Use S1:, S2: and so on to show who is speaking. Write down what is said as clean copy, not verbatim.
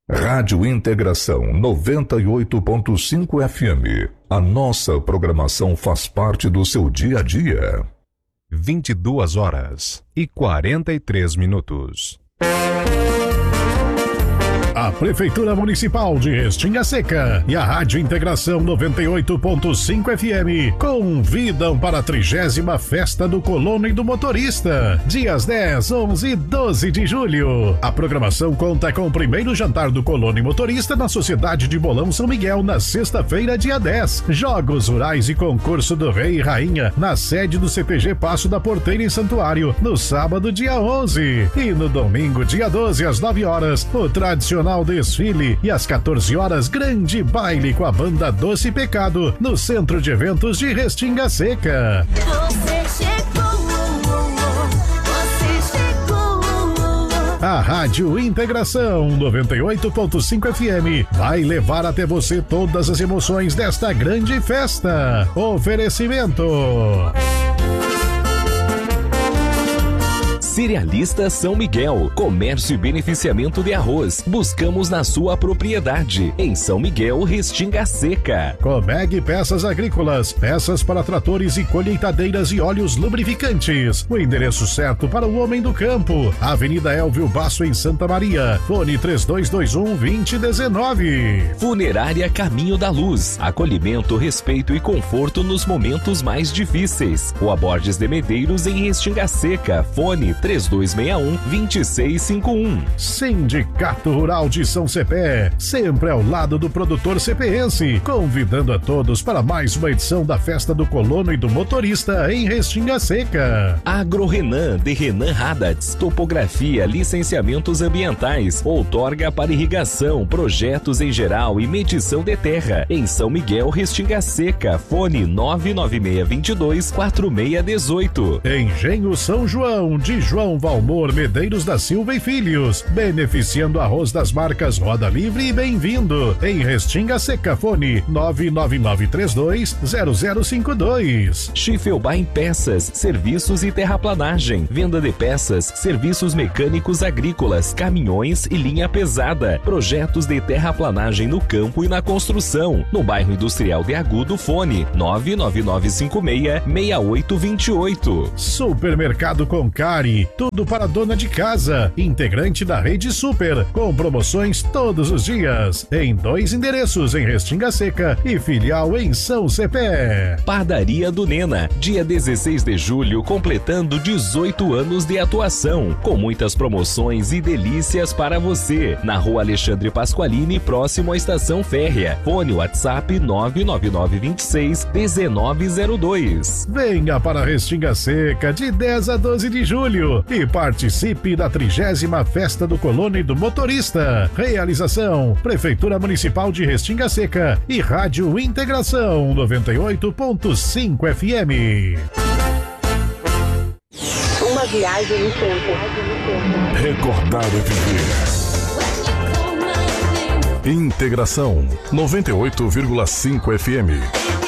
S1: Rádio Integração 98.5 FM. A nossa programação faz parte do seu dia a dia.
S2: 22h43.
S3: A Prefeitura Municipal de Restinga Seca e a Rádio Integração 98.5 FM convidam para a 30ª Festa do Colono e do Motorista, dias 10, 11 e 12 de julho. A programação conta com o primeiro jantar do Colono e Motorista na Sociedade de Bolão São Miguel, na sexta-feira, dia 10. Jogos rurais e concurso do Rei e Rainha na sede do CTG Passo da Porteira em Santuário, no sábado, dia 11. E no domingo, dia 12, às 9 horas, o tradicional desfile e às 14 horas, grande baile com a banda Doce Pecado no Centro de Eventos de Restinga Seca. Você chegou. A Rádio Integração 98.5 FM vai levar até você todas as emoções desta grande festa. Oferecimento
S4: Cerealista São Miguel, comércio e beneficiamento de arroz. Buscamos na sua propriedade, em São Miguel, Restinga Seca.
S3: Comeg Peças Agrícolas, peças para tratores e colheitadeiras e óleos lubrificantes. O endereço certo para o homem do campo. Avenida Elvio Basso, em Santa Maria. Fone 3221-2019.
S4: Funerária Caminho da Luz, acolhimento, respeito e conforto nos momentos mais difíceis. Rua Borges de Medeiros, em Restinga Seca. Fone 3261-2651.
S3: Sindicato Rural de São Cepé, sempre ao lado do produtor cepeense, convidando a todos para mais uma edição da Festa do Colono e do Motorista em Restinga Seca.
S4: AgroRenan, de Renan Haddad, topografia, licenciamentos ambientais, outorga para irrigação, projetos em geral e medição de terra, em São Miguel, Restinga Seca. Fone 99622-4618.
S3: Engenho São João, de João Valmor Medeiros da Silva e Filhos, beneficiando arroz das marcas Roda Livre e Bem-vindo, em Restinga Seca. Fone 999320052.
S4: Schiffelbein Peças, serviços e terraplanagem, venda de peças, serviços mecânicos agrícolas, caminhões e linha pesada, projetos de terraplanagem no campo e na construção, no bairro industrial de Agudo. Fone 99956-6828.
S3: Supermercado Concari, tudo para dona de casa, integrante da Rede Super, com promoções todos os dias, em 2 endereços, em Restinga Seca e filial em São Cepé.
S4: Padaria do Nena, dia 16 de julho, completando 18 anos de atuação, com muitas promoções e delícias para você, na Rua Alexandre Pasqualini, próximo à Estação Férrea. Fone WhatsApp 99926-1902.
S3: Venha para Restinga Seca de 10 a 12 de julho e participe da 30ª Festa do Colono e do Motorista. Realização: Prefeitura Municipal de Restinga Seca e Rádio Integração 98.5 FM.
S5: Uma viagem no tempo.
S1: Recordar é viver. Integração 98,5 FM.